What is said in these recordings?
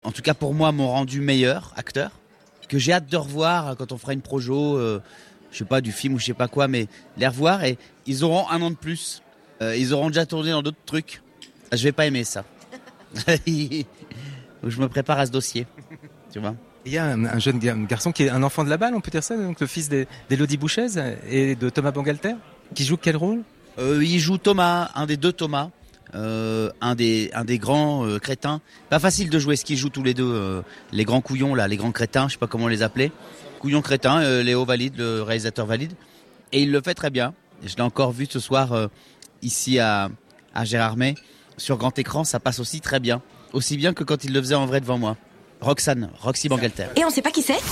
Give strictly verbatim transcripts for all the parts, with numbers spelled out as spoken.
en tout cas pour moi, m'ont rendu meilleur acteur, que j'ai hâte de revoir quand on fera une projo, euh, je sais pas, du film ou je sais pas quoi, mais les revoir et ils auront un an de plus. Euh, ils auront déjà tourné dans d'autres trucs. Je vais pas aimer ça. Je me prépare à ce dossier, tu vois. Il y a un, un jeune garçon qui est un enfant de la balle, on peut dire ça, donc le fils d'Élodie Bouchez et de Thomas Bangalter, qui joue quel rôle? euh, Il joue Thomas, un des deux Thomas, euh, un des un des grands euh, crétins. Pas facile de jouer ce qu'ils jouent tous les deux, euh, les grands couillons là, les grands crétins, je sais pas comment les appeler. Couillon crétin, euh, Léo Valide, le réalisateur valide, et il le fait très bien. Je l'ai encore vu ce soir euh, ici à à Gérardmer sur grand écran, ça passe aussi très bien. Aussi bien que quand il le faisait en vrai devant moi. Roxane, Roxy Bangalter. Et on sait pas qui c'est?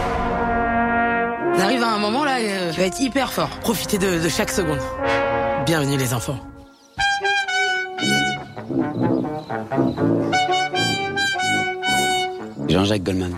On arrive à un moment là, euh, tu vas être hyper fort. Profitez de, de chaque seconde. Bienvenue les enfants. Jean-Jacques Goldman.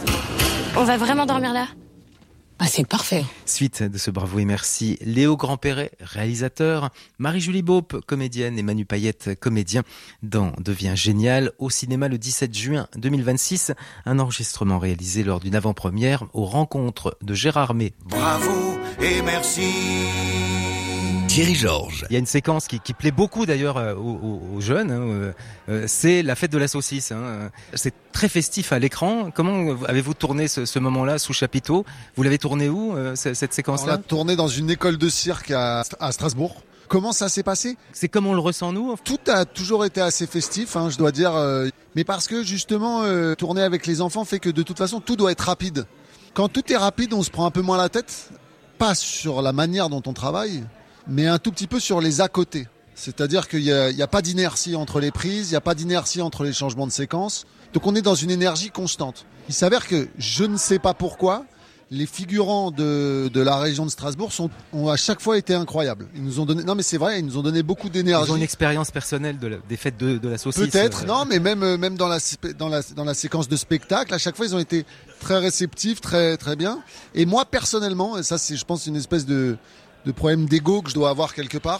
On va vraiment dormir là? Ah, c'est parfait. Suite de ce Bravo et Merci, Léo Grandperret, réalisateur, Marie-Julie Beaupe, comédienne, et Manu Payette, comédien, dans Devient génial, au cinéma le dix-sept juin deux mille vingt-six, un enregistrement réalisé lors d'une avant-première aux rencontres de Gérardmer. Bravo et merci. Thierry Georges. Il y a une séquence qui, qui plaît beaucoup d'ailleurs euh, aux, aux, aux jeunes, hein, euh, c'est la fête de la saucisse. Hein. C'est très festif à l'écran. Comment avez-vous tourné ce, ce moment-là sous chapiteau? Vous l'avez tourné où, euh, cette séquence-là? On l'a tourné dans une école de cirque à, à Strasbourg. Comment ça s'est passé? C'est comme on le ressent nous? Tout a toujours été assez festif, hein, je dois dire. Euh, mais parce que justement, euh, tourner avec les enfants fait que de toute façon, tout doit être rapide. Quand tout est rapide, on se prend un peu moins la tête. Pas sur la manière dont on travaille, mais un tout petit peu sur les à côté. C'est-à-dire qu'il n'y a, il y a pas d'inertie entre les prises, il n'y a pas d'inertie entre les changements de séquence. Donc on est dans une énergie constante. Il s'avère que, je ne sais pas pourquoi, les figurants de, de la région de Strasbourg sont, ont à chaque fois été incroyables. Ils nous ont donné, non mais c'est vrai, ils nous ont donné beaucoup d'énergie. Ils ont une expérience personnelle de la, des fêtes de, de la saucisse. Peut-être, euh... non, mais même, même dans la, dans la, dans la séquence de spectacle, à chaque fois ils ont été très réceptifs, très, très bien. Et moi personnellement, et ça c'est, je pense, une espèce de, de problème d'ego que je dois avoir quelque part.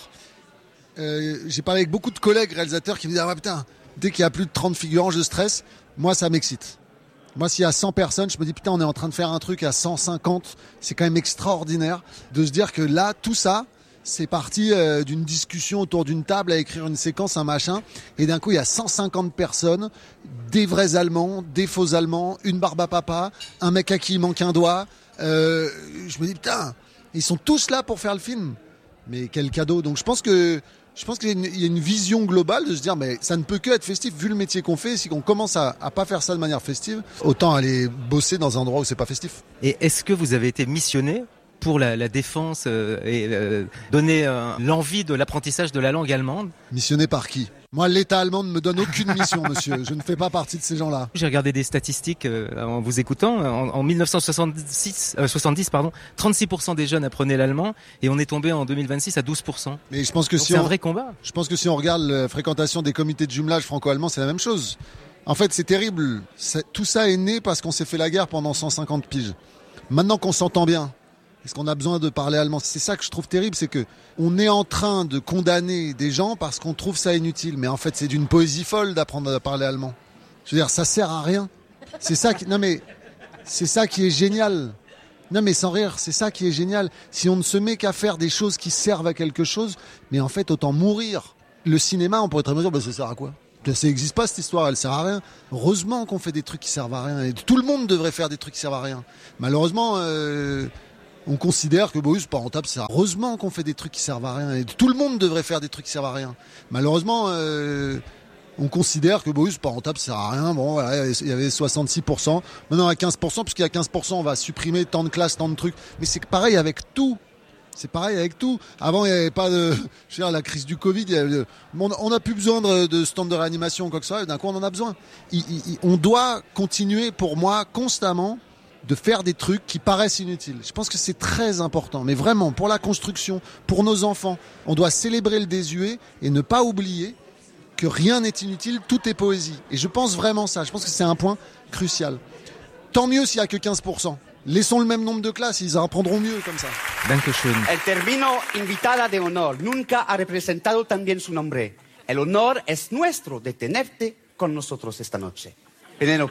Euh, j'ai parlé avec beaucoup de collègues réalisateurs qui me disent ah ouais, putain, dès qu'il y a plus de trente figurants, je stresse. Moi, ça m'excite. Moi, s'il y a cent personnes, je me dis putain, on est en train de faire un truc à cent cinquante. C'est quand même extraordinaire de se dire que là, tout ça, c'est parti euh, d'une discussion autour d'une table à écrire une séquence, un machin. Et d'un coup, il y a cent cinquante personnes, des vrais Allemands, des faux Allemands, une barbe à papa, un mec à qui il manque un doigt. Euh, je me dis putain, ils sont tous là pour faire le film. Mais quel cadeau. Donc je pense que je pense qu'il y a, une, il y a une vision globale de se dire mais ça ne peut que être festif vu le métier qu'on fait. Si on commence à, à pas faire ça de manière festive, autant aller bosser dans un endroit où c'est pas festif. Et est-ce que vous avez été missionné pour la, la défense euh, et euh, donner euh, l'envie de l'apprentissage de la langue allemande? Missionné par qui? Moi, l'État allemand ne me donne aucune mission, monsieur. Je ne fais pas partie de ces gens-là. J'ai regardé des statistiques euh, en vous écoutant. En, en mille neuf cent soixante-six, euh, soixante-dix, pardon, trente-six pour cent des jeunes apprenaient l'allemand et on est tombé en deux mille vingt-six à douze pour cent. Mais je pense que Donc si c'est on, un vrai combat. Je pense que si on regarde la fréquentation des comités de jumelage franco-allemands, c'est la même chose. En fait, c'est terrible. C'est, tout ça est né parce qu'on s'est fait la guerre pendant cent cinquante piges. Maintenant qu'on s'entend bien, est-ce qu'on a besoin de parler allemand? C'est ça que je trouve terrible, c'est que on est en train de condamner des gens parce qu'on trouve ça inutile. Mais en fait, c'est d'une poésie folle d'apprendre à parler allemand. Je veux dire, ça sert à rien. C'est ça qui, non mais, c'est ça qui est génial. Non mais sans rire, c'est ça qui est génial. Si on ne se met qu'à faire des choses qui servent à quelque chose, mais en fait, autant mourir. Le cinéma, on pourrait très bien dire, bah, ça sert à quoi? Ça n'existe pas cette histoire, elle sert à rien. Heureusement qu'on fait des trucs qui servent à rien. Et tout le monde devrait faire des trucs qui servent à rien. Malheureusement, euh, on considère que bon, oui, c'est pas rentable, c'est heureusement qu'on fait des trucs qui servent à rien. Et tout le monde devrait faire des trucs qui servent à rien. Malheureusement, euh, on considère que bon, oui, c'est pas rentable, ça sert à rien. Bon, voilà, il y avait soixante-six pour cent. Maintenant, à quinze pour cent, puisqu'il y a quinze pour cent, on va supprimer tant de classes, tant de trucs. Mais c'est pareil avec tout. C'est pareil avec tout. Avant, il n'y avait pas de, je veux dire, la crise du Covid. Il y avait, on n'a plus besoin de, de stand de réanimation ou quoi que ce soit. D'un coup, on en a besoin. Il, il, on doit continuer, pour moi, constamment, de faire des trucs qui paraissent inutiles. Je pense que c'est très important. Mais vraiment, pour la construction, pour nos enfants, on doit célébrer le désuet et ne pas oublier que rien n'est inutile, tout est poésie. Et je pense vraiment ça. Je pense que c'est un point crucial. Tant mieux s'il n'y a que quinze pour cent. Laissons le même nombre de classes, ils apprendront mieux comme ça. Dankeschön. El término invitada de honor nunca ha representado tan bien su nombre. El honor es nuestro de tenerte con nosotros esta noche. Penélope.